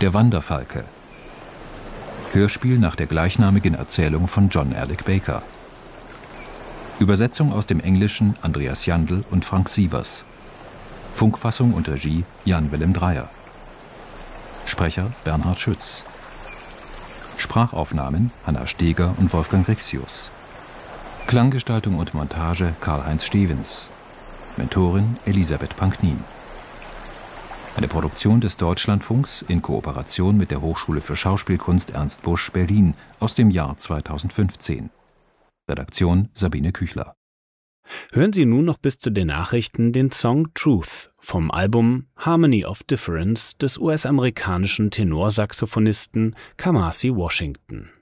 Der Wanderfalke. Hörspiel nach der gleichnamigen Erzählung von John Alec Baker. Übersetzung aus dem Englischen Andreas Jandl und Frank Sievers. Funkfassung und Regie Jan-Willem Dreyer. Sprecher Bernhard Schütz. Sprachaufnahmen Hanna Steger und Wolfgang Rixius. Klanggestaltung und Montage Karl-Heinz Stevens. Mentorin Elisabeth Panknin. Eine Produktion des Deutschlandfunks in Kooperation mit der Hochschule für Schauspielkunst Ernst Busch Berlin aus dem Jahr 2015. Redaktion Sabine Küchler. Hören Sie nun noch bis zu den Nachrichten den Song Truth vom Album Harmony of Difference des US-amerikanischen Tenorsaxophonisten Kamasi Washington.